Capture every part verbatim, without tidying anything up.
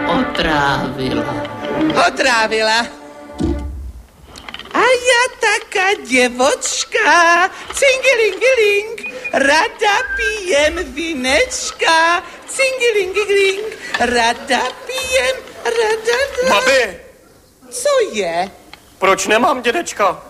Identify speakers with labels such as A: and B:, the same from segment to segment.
A: otrávila.
B: Otrávila. A ja taká děvočka, cingilingiling, rada pijem vinečka, cingilingiling, rada pijem, rada...
C: Babi!
B: Co je?
C: Proč nemám dědečka?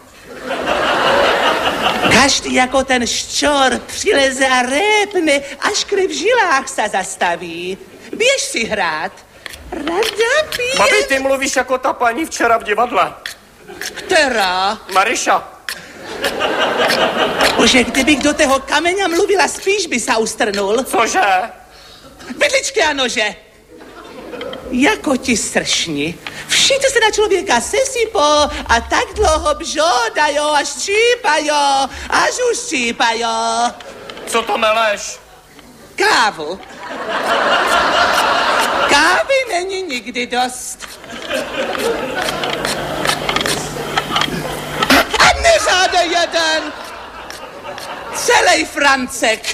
B: Každý jako ten ščor přileze a répne, až krev v žilách se zastaví. Běž si hrát. Rada pijem...
C: Babi, ty mluvíš jako ta paní včera v divadle.
B: Která?
C: Mariša.
B: Bože, kdybych do toho kameňa mluvila, spíš by se ustrnul.
C: Cože?
B: Vidličky a nože. Jako ti sršni. Všichni se na člověka sesypou a tak dlouho bžodají a ščípají, až už ščípají.
C: Co to meleš?
B: Kávu. Kávy není nikdy dost. A neřáde jeden. Celej Francek.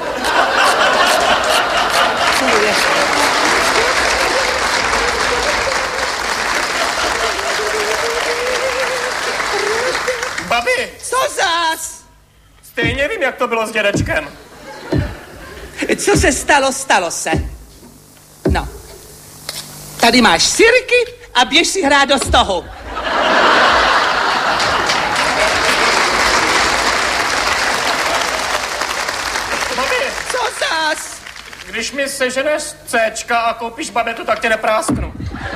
C: Babi!
B: Co zás?
C: Stejně vím, jak to bylo s dědečkem.
B: Co se stalo, stalo se. No. Tady máš sirky a běž si hrát do stohu.
C: Babi!
B: Co zás?
C: Když mi seženeš Cčka a koupíš babetu, tak tě neprásknu.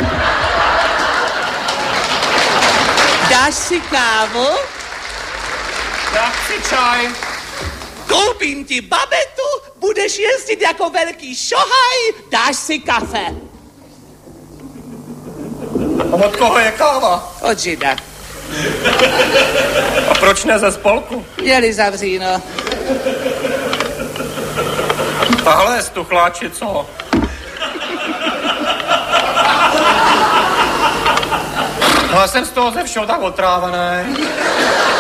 B: Dáš si kávu?
C: Já chci čaj.
B: Koupím ti babetu, budeš jezdit jako velký šohaj, dáš si kafe.
C: A od koho je káva?
B: Od žida.
C: A proč ne ze spolku?
B: Měli zavříno.
C: Tahle je stuchláči, co? Já jsem z toho ze všeho tak otrávený.